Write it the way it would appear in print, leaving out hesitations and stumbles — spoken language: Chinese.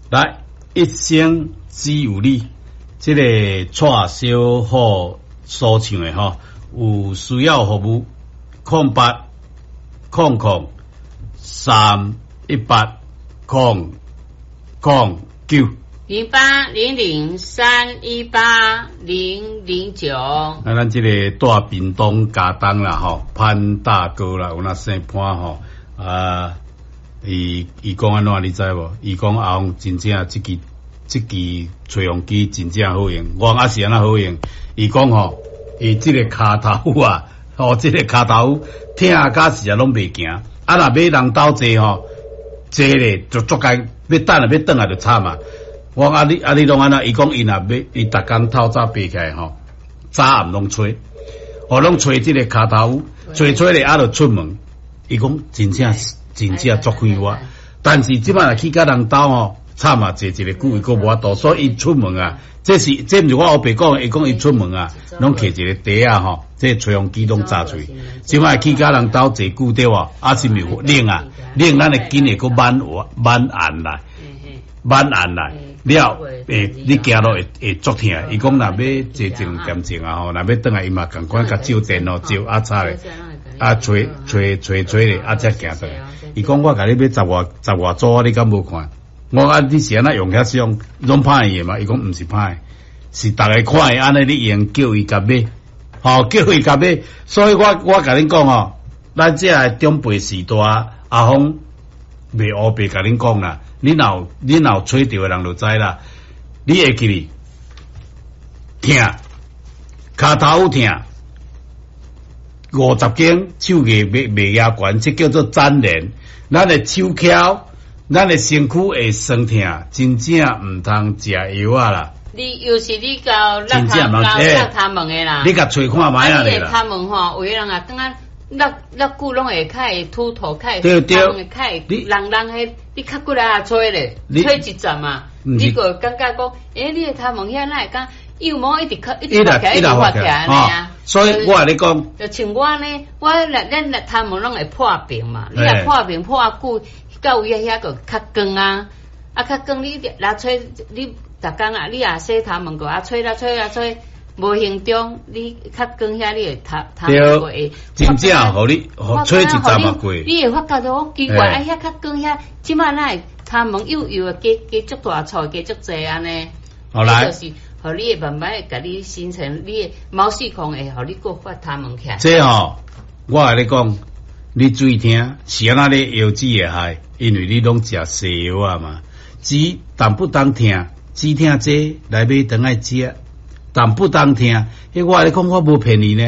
来，一生只有你，这个蔡小虎所唱的吼，有需要服务08003809。 0800318009。 咱这个大屏东家当啦吼，潘大哥啦，有那姓潘吼伊讲安怎你知无？伊讲阿翁真正这支吹风机真正好用，我也是安那好用。伊讲吼，伊这个骹头啊，这个骹头疼甲是啊拢袂行。啊，若买人斗坐吼，坐咧就足该要等啊，要转来就惨啊。我你拢安那？伊讲伊若要，伊逐工透早爬起来吼，早暗拢吹，拢吹这个骹头，吹咧啊，就出门。伊讲真正足快活，但是即摆若去甲人斗吼，惨啊，坐一个久伊个无法度，所以伊出门啊，这毋是我后白讲，伊讲伊出门啊，拢摕一个袋啊吼，这吹风机拢扎出。即摆去甲人斗坐久对哇，啊是毋是冷啊？冷咱会紧会个满暗来。了，你行路会足疼。伊讲若要坐一两点钟啊吼，若要转来伊嘛共款甲照电哦，照啊擦咧，啊吹咧，啊才行倒来。伊讲我甲你买十外组，你敢无看？我你是安那用遐种，拢歹诶嘛？伊讲毋是歹，是逐个看诶，安尼你用叫伊甲买，叫伊甲买。所以我甲恁讲吼，咱这个长辈时代阿峰袂乌白甲恁讲啦。恁若吹着诶人就知啦，你会记哩，疼，骹头疼，50斤手艺袂压悬，这叫做粘连。咱诶手翘，咱诶身躯会酸疼，真正毋通食药啊啦。 你又是你到落他门诶啦， 你甲吹看卖啊咧啦。 他门吼，有诶人啊，等下落久拢会较会秃头，较会对， 较会人迄。你较过来吹咧，吹一阵嘛，你个感觉讲，你诶头毛遐哪会讲幼毛一直发起来啊？ 所以我咧讲， 就像我呢，咱头毛拢会破病嘛，你若破病破久，到位遐个较光啊，较光你来吹，你逐工啊，你也洗头毛个啊吹，无形中你较光遐，你会头毛会真正互你吹一阵嘛过， 你会发觉到奇怪，遐较光遐，即摆哪会头毛幼加足大撮，加足济安尼？ 好来， 就是互你会慢慢会甲你形成你的毛细孔会互你个发头毛起来。 这我甲你讲，你注意听，是安那咧腰子会害，因为你拢食西药啊嘛，止但不当听，止听这来买顿爱食。但不当听，我咧讲我无骗你呢。